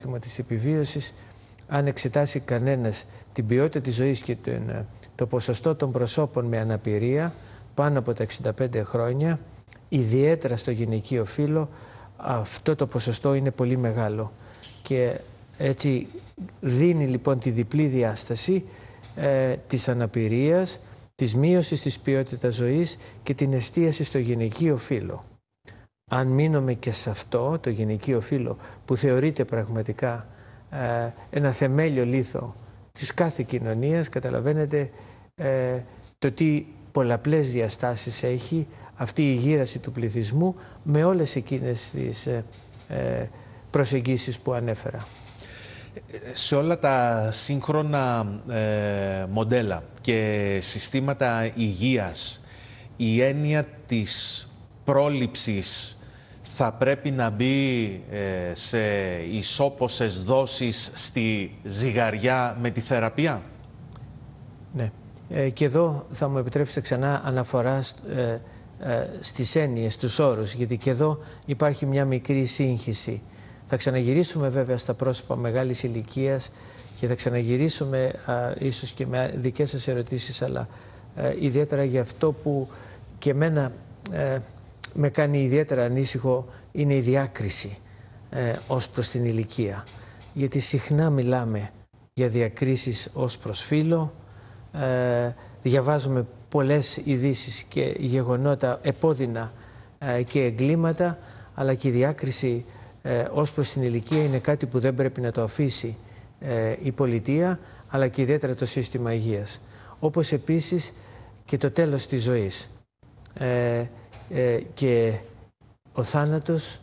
της επιβίωσης, αν εξετάσει κανένας την ποιότητα της ζωής και το ποσοστό των προσώπων με αναπηρία πάνω από τα 65 χρόνια, ιδιαίτερα στο γυναικείο φύλο, αυτό το ποσοστό είναι πολύ μεγάλο. Και έτσι δίνει λοιπόν τη διπλή διάσταση της αναπηρίας, της μείωσης της ποιότητας ζωής και την εστίαση στο γυναικείο φύλο. Αν μείνουμε και σε αυτό, το γυναικείο φύλο, που θεωρείται πραγματικά ένα θεμέλιο λίθο της κάθε κοινωνίας, καταλαβαίνετε το τι πολλαπλές διαστάσεις έχει αυτή η γύραση του πληθυσμού με όλες εκείνες τις προσεγγίσεις που ανέφερα. Σε όλα τα σύγχρονα μοντέλα και συστήματα υγείας, η έννοια της πρόληψης θα πρέπει να μπει σε ισόποσες δόσεις στη ζυγαριά με τη θεραπεία. Ναι. Και εδώ θα μου επιτρέψετε ξανά αναφορά στις έννοιες, στους όρους, γιατί και εδώ υπάρχει μια μικρή σύγχυση. Θα ξαναγυρίσουμε βέβαια στα πρόσωπα μεγάλης ηλικίας και θα ξαναγυρίσουμε ίσως και με δικές σας ερωτήσεις, αλλά ιδιαίτερα για αυτό που και εμένα με κάνει ιδιαίτερα ανήσυχο είναι η διάκριση ως προς την ηλικία. Γιατί συχνά μιλάμε για διακρίσεις ως προς φύλο, διαβάζουμε πολλές ειδήσεις και γεγονότα επώδυνα και εγκλήματα, αλλά και η διάκριση ως προς την ηλικία είναι κάτι που δεν πρέπει να το αφήσει η πολιτεία, αλλά και ιδιαίτερα το σύστημα υγείας. Όπως επίσης και το τέλος της ζωής και ο θάνατος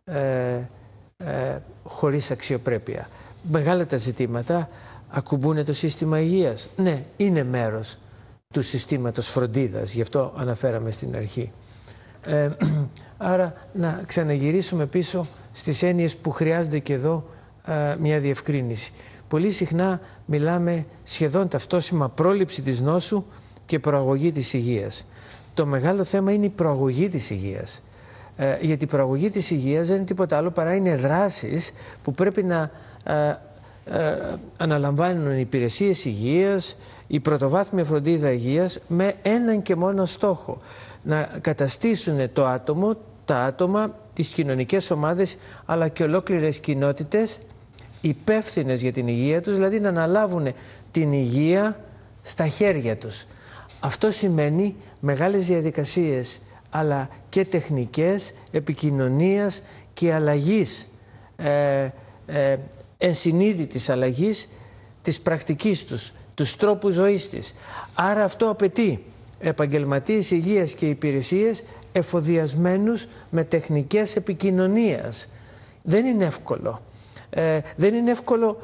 χωρίς αξιοπρέπεια. Μεγάλα τα ζητήματα ακουμπούν το σύστημα υγείας. Ναι, είναι μέρος του συστήματος φροντίδας, γι' αυτό αναφέραμε στην αρχή. Άρα να ξαναγυρίσουμε πίσω στις έννοιες που χρειάζονται και εδώ μια διευκρίνηση. Πολύ συχνά μιλάμε σχεδόν ταυτόσιμα πρόληψη της νόσου και προαγωγή της υγείας. Το μεγάλο θέμα είναι η προαγωγή της υγείας. Γιατί η προαγωγή της υγείας δεν είναι τίποτα άλλο παρά είναι δράσεις που πρέπει να αναλαμβάνουν οι υπηρεσίες υγείας, η πρωτοβάθμια φροντίδα υγείας με έναν και μόνο στόχο. Να καταστήσουν τα άτομα, τις κοινωνικές ομάδες, αλλά και ολόκληρες κοινότητες υπεύθυνες για την υγεία τους, δηλαδή να αναλάβουν την υγεία στα χέρια τους. Αυτό σημαίνει μεγάλες διαδικασίες, αλλά και τεχνικές επικοινωνίας και αλλαγής, ενσυνείδητης αλλαγής της πρακτικής τους, τους τρόπους ζωής της. Άρα αυτό απαιτεί επαγγελματίες υγείας και υπηρεσίες εφοδιασμένους με τεχνικές επικοινωνίας. Δεν είναι εύκολο. Δεν είναι εύκολο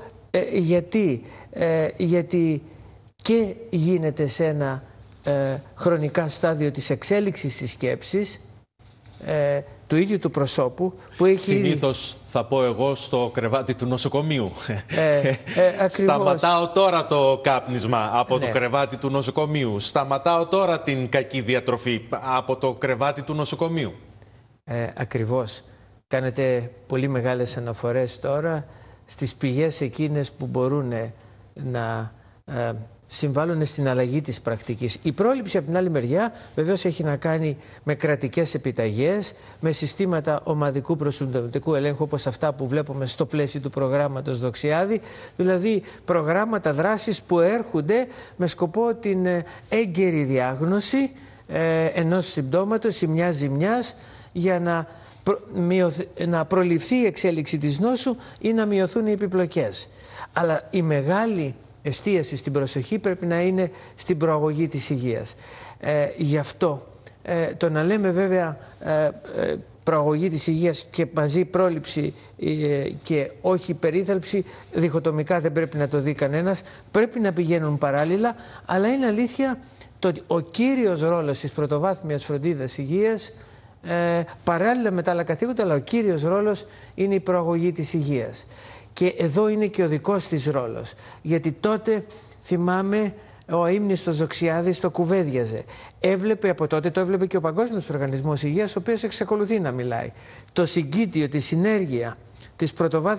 γιατί και γίνεται σε ένα χρονικά στάδιο της εξέλιξης της σκέψης του ίδιου του προσώπου που έχει συνήθως θα πω εγώ στο κρεβάτι του νοσοκομείου. Ακριβώς. Σταματάω τώρα το κάπνισμα από το κρεβάτι του νοσοκομείου. Σταματάω τώρα την κακή διατροφή από το κρεβάτι του νοσοκομείου. Ακριβώς. Κάνετε πολύ μεγάλες αναφορές τώρα στις πηγές εκείνες που μπορούν να συμβάλλουν στην αλλαγή της πρακτικής. Η πρόληψη από την άλλη μεριά βεβαίως έχει να κάνει με κρατικές επιταγές, με συστήματα ομαδικού προσυνταγματικού ελέγχου όπως αυτά που βλέπουμε στο πλαίσιο του προγράμματος Δοξιάδη, δηλαδή προγράμματα δράσης που έρχονται με σκοπό την έγκαιρη διάγνωση ενός συμπτώματος ή μιας ζημιάς για να προληφθεί η εξέλιξη της νόσου ή να μειωθούν οι επιπλοκές. Αλλά η μεγάλη εστίαση στην προσοχή πρέπει να είναι στην προαγωγή της υγείας. Γι' αυτό το να λέμε βέβαια προαγωγή της υγείας και μαζί πρόληψη και όχι περίθαλψη, διχοτομικά δεν πρέπει να το δει κανένας, πρέπει να πηγαίνουν παράλληλα, αλλά είναι αλήθεια ο κύριος ρόλος της πρωτοβάθμιας φροντίδας υγείας, παράλληλα με τα άλλα καθήκοντα, αλλά ο κύριος ρόλος είναι η προαγωγή της υγείας. Και εδώ είναι και ο δικός της ρόλος. Γιατί τότε θυμάμαι ο αείμνηστος Δοξιάδης το κουβέντιαζε. Έβλεπε από τότε, το έβλεπε και ο Παγκόσμιος Οργανισμός Υγείας, ο οποίος εξακολουθεί να μιλάει. Το συγκίτιο, τη συνέργεια της πρωτοβάθμιας